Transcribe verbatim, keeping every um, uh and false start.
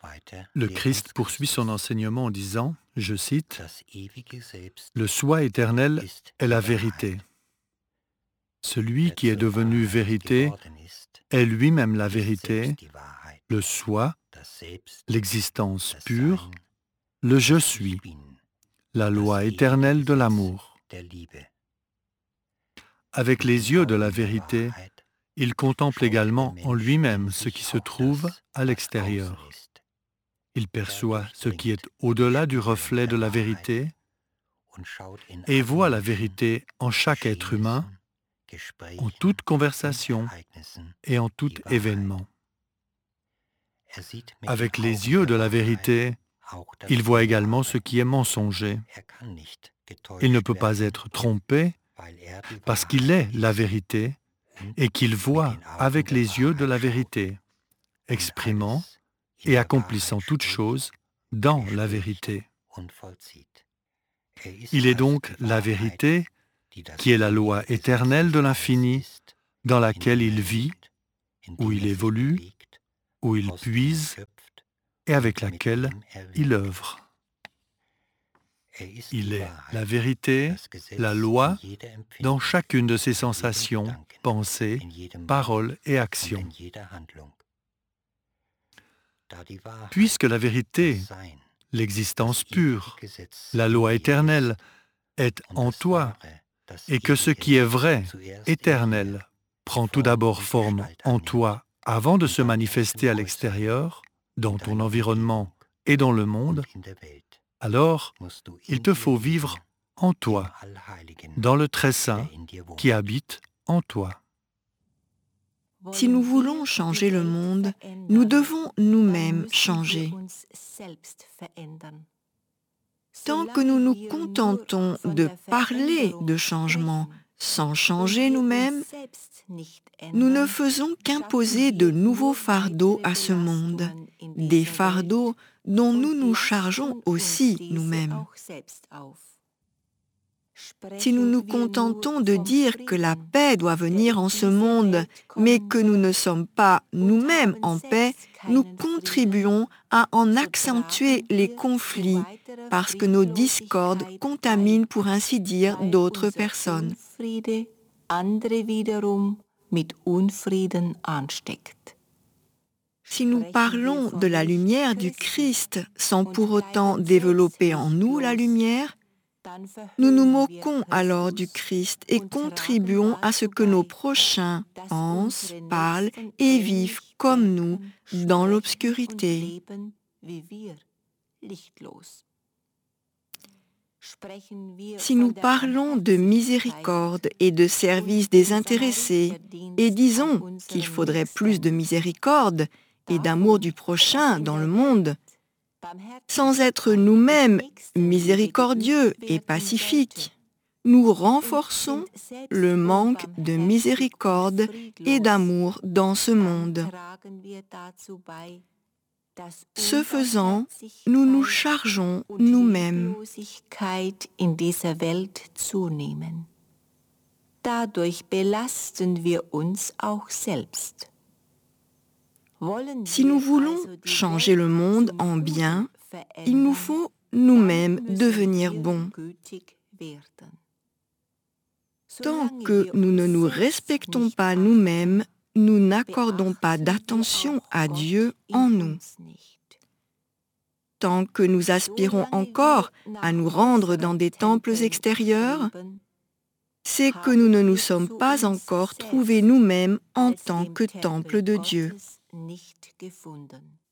Le Christ poursuit son enseignement en disant, je cite, « Le soi éternel est la vérité. Celui qui est devenu vérité est lui-même la vérité, le soi, l'existence pure, le je suis, la loi éternelle de l'amour. » Avec les yeux de la vérité, il contemple également en lui-même ce qui se trouve à l'extérieur. Il perçoit ce qui est au-delà du reflet de la vérité et voit la vérité en chaque être humain, en toute conversation et en tout événement. Avec les yeux de la vérité, il voit également ce qui est mensonger. Il ne peut pas être trompé parce qu'il est la vérité et qu'il voit avec les yeux de la vérité, exprimant et accomplissant toutes choses dans la vérité. Il est donc la vérité, qui est la loi éternelle de l'infini, dans laquelle il vit, où il évolue, où il puise et avec laquelle il œuvre. Il est la vérité, la loi, dans chacune de ses sensations, pensées, paroles et actions. Puisque la vérité, l'existence pure, la loi éternelle, est en toi, et que ce qui est vrai, éternel, prend tout d'abord forme en toi avant de se manifester à l'extérieur, dans ton environnement et dans le monde, alors il te faut vivre en toi, dans le très saint qui habite en toi. Si nous voulons changer le monde, nous devons nous-mêmes changer. Tant que nous nous contentons de parler de changement sans changer nous-mêmes, nous ne faisons qu'imposer de nouveaux fardeaux à ce monde, des fardeaux dont nous nous chargeons aussi nous-mêmes. Si nous nous contentons de dire que la paix doit venir en ce monde, mais que nous ne sommes pas nous-mêmes en paix, nous contribuons à en accentuer les conflits parce que nos discordes contaminent, pour ainsi dire, d'autres personnes. Si nous parlons de la lumière du Christ sans pour autant développer en nous la lumière, nous nous moquons alors du Christ et contribuons à ce que nos prochains pensent, parlent et vivent comme nous dans l'obscurité. Si nous parlons de miséricorde et de service désintéressé et disons qu'il faudrait plus de miséricorde et d'amour du prochain dans le monde, sans être nous-mêmes miséricordieux et pacifiques, nous renforçons le manque de miséricorde et d'amour dans ce monde. Ce faisant, nous nous chargeons nous-mêmes. Si nous voulons changer le monde en bien, il nous faut nous-mêmes devenir bons. Tant que nous ne nous respectons pas nous-mêmes, nous n'accordons pas d'attention à Dieu en nous. Tant que nous aspirons encore à nous rendre dans des temples extérieurs, c'est que nous ne nous sommes pas encore trouvés nous-mêmes en tant que temple de Dieu.